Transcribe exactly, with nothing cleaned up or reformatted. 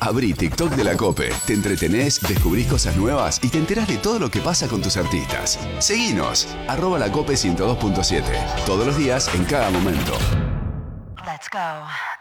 Abrí TikTok de la COPE. Te entretenés, descubrís cosas nuevas y te enterás de todo lo que pasa con tus artistas. Seguinos, arroba la COPE ciento dos punto siete. Todos los días, en cada momento. Let's go.